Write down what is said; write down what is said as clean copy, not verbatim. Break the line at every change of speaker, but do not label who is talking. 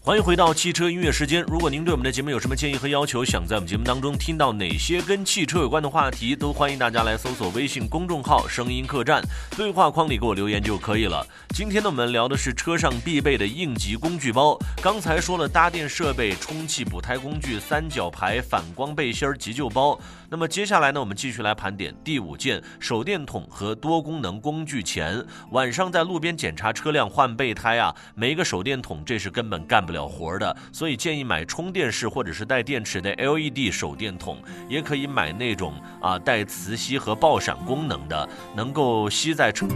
欢迎回到汽车音乐时间。如果您对我们的节目有什么建议和要求，想在我们节目当中听到哪些跟汽车有关的话题，都欢迎大家来搜索微信公众号声音客栈，对话框里给我留言就可以了。今天呢，我们聊的是车上必备的应急工具包。刚才说了搭电设备、充气补胎工具、三角牌、反光背心、急救包。那么接下来呢，我们继续来盘点第5件手电筒和多功能工具钳。晚上在路边检查车辆换备胎啊，没个手电筒这是根本干不了活的，所以建议买充电式或者是带电池的 LED 手电筒，也可以买那种带磁吸和爆闪功能的，能够吸在车